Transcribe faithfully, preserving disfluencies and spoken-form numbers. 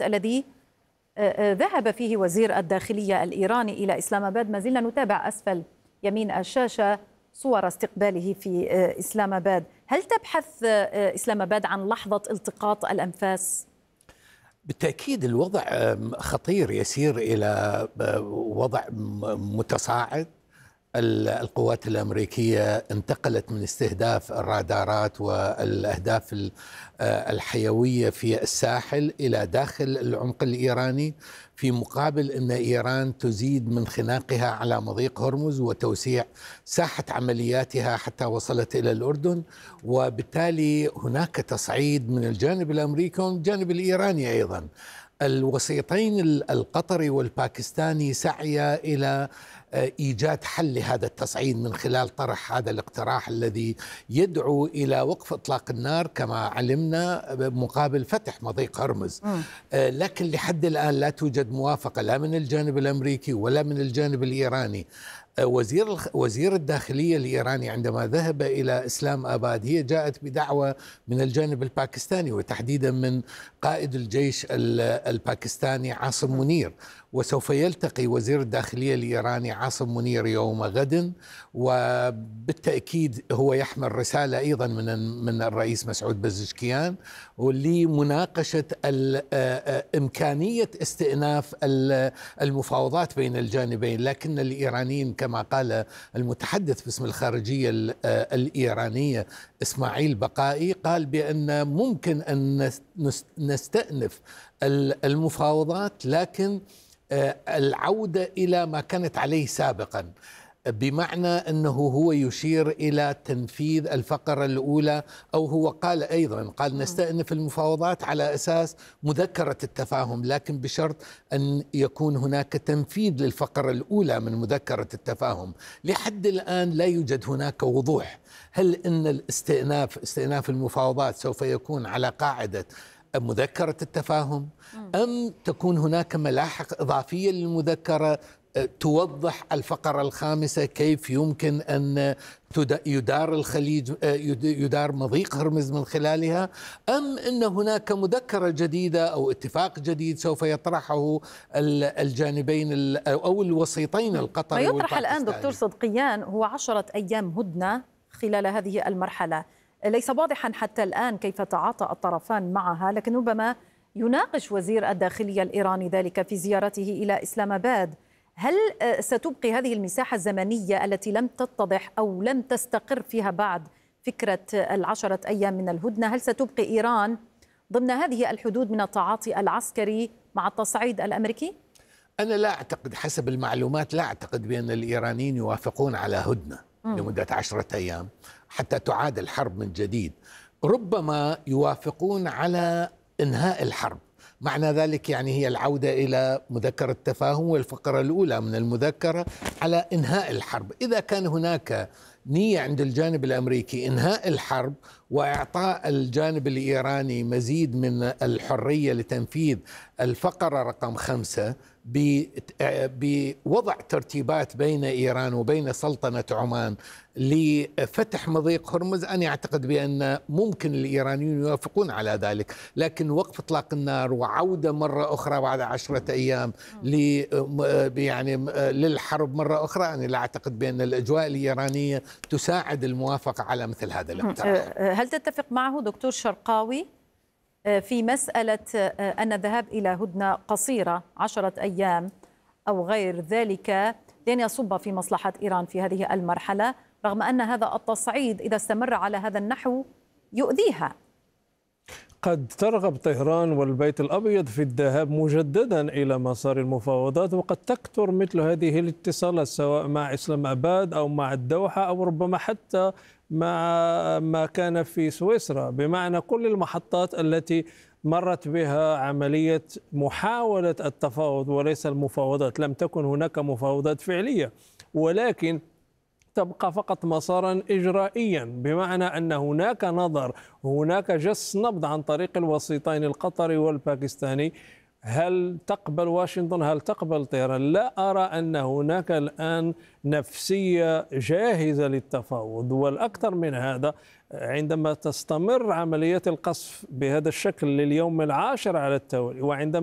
الوقت الذي ذهب فيه وزير الداخلية الإيراني إلى إسلام آباد. ما زلنا نتابع أسفل يمين الشاشة صور استقباله في إسلام آباد. هل تبحث إسلام آباد عن لحظة التقاط الأنفاس؟ بالتأكيد الوضع خطير، يسير إلى وضع متصاعد. القوات الأمريكية انتقلت من استهداف الرادارات والأهداف الحيوية في الساحل إلى داخل العمق الإيراني، في مقابل أن إيران تزيد من خناقها على مضيق هرمز وتوسيع ساحة عملياتها حتى وصلت إلى الأردن. وبالتالي هناك تصعيد من الجانب الأمريكي والجانب الإيراني أيضا. الوسيطين القطري والباكستاني سعيا إلى إيجاد حل لهذا التصعيد من خلال طرح هذا الاقتراح الذي يدعو إلى وقف إطلاق النار كما علمنا مقابل فتح مضيق هرمز. لكن لحد الآن لا توجد موافقة لا من الجانب الأمريكي ولا من الجانب الإيراني. وزير وزير الداخلية الإيراني عندما ذهب إلى إسلام آباد هي جاءت بدعوة من الجانب الباكستاني وتحديدا من قائد الجيش الباكستاني عاصم منير، وسوف يلتقي وزير الداخلية الإيراني عاصم منير يوم غد، وبالتأكيد هو يحمل رسالة أيضا من من الرئيس مسعود بزشكيان لمناقشة إمكانية استئناف المفاوضات بين الجانبين. لكن الإيرانيين كما قال المتحدث باسم الخارجية الإيرانية إسماعيل بقائي قال بأن ممكن أن نستأنف المفاوضات لكن العودة إلى ما كانت عليه سابقا، بمعنى أنه هو يشير إلى تنفيذ الفقرة الأولى، أو هو قال أيضا قال نستأنف المفاوضات على أساس مذكرة التفاهم، لكن بشرط أن يكون هناك تنفيذ للفقرة الأولى من مذكرة التفاهم. لحد الآن لا يوجد هناك وضوح هل أن الاستئناف استئناف المفاوضات سوف يكون على قاعدة مذكرة التفاهم أم تكون هناك ملاحق إضافية للمذكرة توضح الفقرة الخامسة كيف يمكن أن يدار الخليج يدار مضيق هرمز من خلالها، أم أن هناك مذكرة جديدة أو اتفاق جديد سوف يطرحه الجانبين أو الوسيطين القطري والباكستاني. ما يطرح الآن دكتور صدقيان هو عشرة أيام هدنة خلال هذه المرحلة. ليس واضحا حتى الآن كيف تعاطى الطرفان معها، لكن ربما يناقش وزير الداخلية الإيراني ذلك في زيارته إلى إسلام آباد. هل ستبقي هذه المساحة الزمنية التي لم تتضح أو لم تستقر فيها بعد فكرة العشرة أيام من الهدنة، هل ستبقي إيران ضمن هذه الحدود من التعاطي العسكري مع التصعيد الأمريكي؟ أنا لا أعتقد، حسب المعلومات لا أعتقد بأن الإيرانيين يوافقون على هدنة لمدة عشرة أيام حتى تعاد الحرب من جديد. ربما يوافقون على إنهاء الحرب، معنى ذلك يعني هي العودة إلى مذكرة التفاهم والفقرة الأولى من المذكرة على إنهاء الحرب. إذا كان هناك نية عند الجانب الأمريكي إنهاء الحرب وإعطاء الجانب الإيراني مزيد من الحرية لتنفيذ الفقرة رقم خمسة بوضع ترتيبات بين إيران وبين سلطنة عمان لفتح مضيق هرمز، أنا أعتقد بأن ممكن الإيرانيون يوافقون على ذلك. لكن وقف إطلاق النار وعودة مرة أخرى بعد عشرة أيام يعني للحرب مرة أخرى، أنا لا أعتقد بأن الأجواء الإيرانية تساعد الموافقة على مثل هذا الاقتراح. هل تتفق معه دكتور شرقاوي في مسألة أن الذهاب إلى هدنة قصيرة عشرة أيام أو غير ذلك لن يصب في مصلحة إيران في هذه المرحلة، رغم أن هذا التصعيد إذا استمر على هذا النحو يؤذيها؟ قد ترغب طهران والبيت الأبيض في الذهاب مجددا إلى مسار المفاوضات، وقد تكثر مثل هذه الاتصالات سواء مع إسلام آباد أو مع الدوحة أو ربما حتى مع ما كان في سويسرا، بمعنى كل المحطات التي مرت بها عملية محاولة التفاوض وليس المفاوضات. لم تكن هناك مفاوضات فعلية، ولكن تبقى فقط مسارا إجرائيا، بمعنى أن هناك نظر، هناك جس نبض عن طريق الوسيطين القطري والباكستاني. هل تقبل واشنطن؟ هل تقبل طهران؟ لا أرى أن هناك الآن نفسية جاهزة للتفاوض. والأكثر من هذا، عندما تستمر عمليات القصف بهذا الشكل لليوم العاشر على التوالي، وعندما